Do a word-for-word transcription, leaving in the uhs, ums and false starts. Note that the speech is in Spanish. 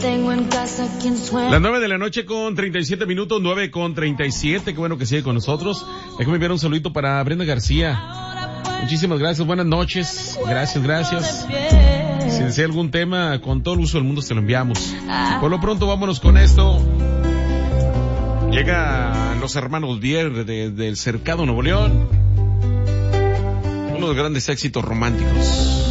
tengo en casa quien sueña. Las nueve de la noche con treinta y siete minutos, nueve con treinta y siete, qué bueno que sigue con nosotros. Déjame enviar un saludito para Brenda García. Muchísimas gracias, buenas noches. Gracias, gracias. Si desea algún tema, con todo el uso del mundo se lo enviamos. Por lo pronto, vámonos con esto. Llegan los hermanos Dier de, del Cercado, Nuevo León. Uno de los grandes éxitos románticos.